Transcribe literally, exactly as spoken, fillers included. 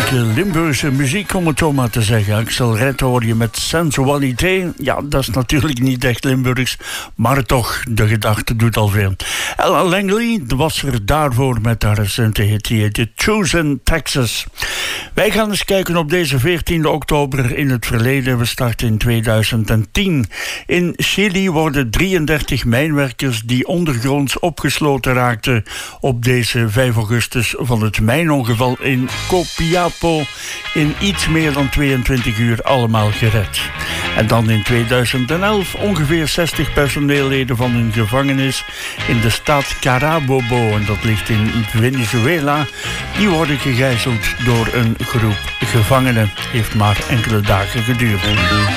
heerlijke Limburgse muziek, om het zo maar te zeggen. Axel Red hoor je met Sensualité. Ja, dat is natuurlijk niet echt Limburgs, maar toch, de gedachte doet al veel. Ella Langley was er daarvoor met haar recente hit, die heette Choose Texas. Wij gaan eens kijken op deze veertiende oktober in het verleden. We starten in tweeduizend tien. In Chili worden drieëndertig mijnwerkers die ondergronds opgesloten raakten op deze vijf augustus van het mijnongeval in Copiapo in iets meer dan tweeëntwintig uur allemaal gered. En dan in tweeduizend elf ongeveer zestig personeelleden van een gevangenis in de staat Carabobo, en dat ligt in Venezuela. Die worden gegijzeld door een groep gevangenen. Heeft maar enkele dagen geduurd.